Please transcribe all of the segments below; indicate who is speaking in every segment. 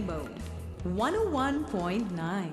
Speaker 1: Rainbow 101.9.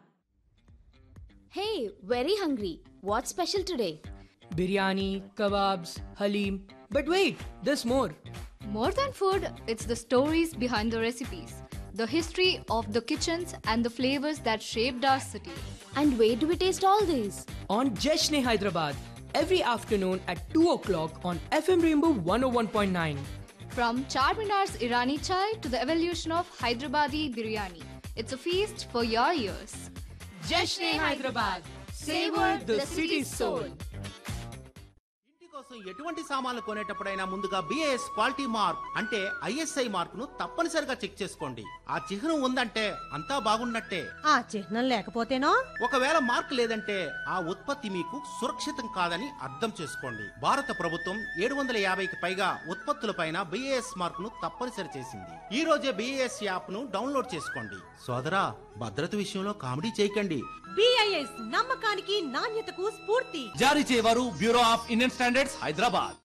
Speaker 2: Hey, very hungry. What's special today?
Speaker 3: Biryani, kebabs, halim. But wait, there's more.
Speaker 4: More than food, it's the stories behind the recipes, the history of the kitchens, and the flavors that shaped our city.
Speaker 2: And where do we taste all these?
Speaker 3: On Jeshne Hyderabad, every afternoon at 2 o'clock on FM Rainbow 101.9.
Speaker 4: From Charminar's Irani chai to the evolution of Hyderabadi biryani, it's a feast for your ears.
Speaker 3: Jeshne Hyderabad, savor the city's soul.
Speaker 5: ఇంటి కోసం ఎటువంటి సామాన్లు కొనేటప్పుడైనా ముందుగా BAS quality mark అంటే ISI mark ను తప్పనిసరిగా check చేసుకోండి. ఆ చిహ్నం ఉందంటే అంతా బాగున్నట్టే.
Speaker 6: ఆ చిహ్నం లేకపోతేనో
Speaker 5: ఒకవేళ మార్క్ లేదంటే ఆ ఉత్పత్తి మీకు సురక్షితం కాదని అర్థం చేసుకోండి. భారత ప్రభుత్వం 750కి పైగా ఉత్పత్తులపైన బిఏఎస్ మార్క్ ను తప్పనిసరి చేసింది. ఈ రోజే బిఏఎస్ యాప్ ను డౌన్లోడ్ చేసుకోండి. సోదరా, భద్రత విషయంలో కామెడీ చేయకండి.
Speaker 6: బిఐఎస్ నమ్మకానికి నాణ్యతకు స్ఫూర్తి.
Speaker 7: జారీ చేయవారు bureau of Indian standards Hyderabad.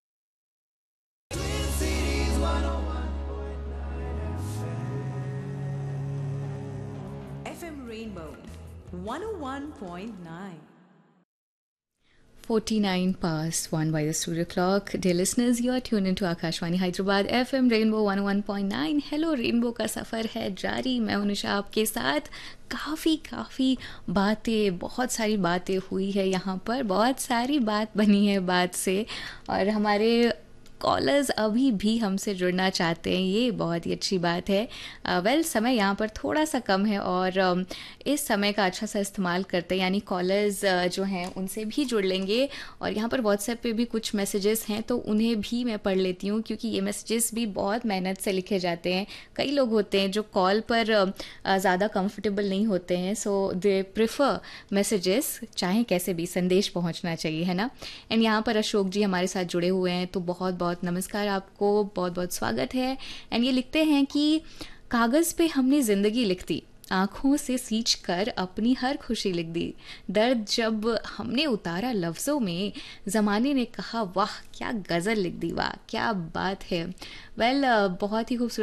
Speaker 1: FM Rainbow 101.9.
Speaker 8: 49 past 1 by the studio clock. Dear listeners, you are tuned into Akashwani Hyderabad FM Rainbow 101.9. Hello Rainbow का सफ़र है जारी. मैं हूं निशा आपके साथ. काफ़ी बातें, बहुत सारी बातें हुई है यहाँ पर, बहुत सारी बात बनी है बात से, और हमारे कॉलर्स अभी भी हमसे जुड़ना चाहते हैं. ये बहुत ही अच्छी बात है. समय यहाँ पर थोड़ा सा कम है और इस समय का अच्छा सा इस्तेमाल करते हैं, यानी कॉलर्स जो हैं उनसे भी जुड़ लेंगे. और यहाँ पर व्हाट्सएप पे भी कुछ मैसेजेस हैं तो उन्हें भी मैं पढ़ लेती हूँ, क्योंकि ये मैसेजेस भी बहुत मेहनत से लिखे जाते हैं. कई लोग होते हैं जो कॉल पर ज़्यादा कंफर्टेबल नहीं होते हैं, सो दे प्रिफर मैसेजेस, चाहे कैसे भी संदेश पहुँचना चाहिए, है ना. एंड यहाँ पर अशोक जी हमारे साथ जुड़े हुए हैं, तो बहुत बहुत नमस्कार आपको, बहुत बहुत स्वागत है. एंड ये लिखते हैं कि कागज़ पे हमने ज़िंदगी लिख दी, आँखों से सींच कर अपनी हर खुशी लिख दी, दर्द जब हमने उतारा लफ्ज़ों में, ज़माने ने कहा वाह क्या गज़ल लिख दी, वाह क्या बात है. वेल बहुत ही खूबसूरत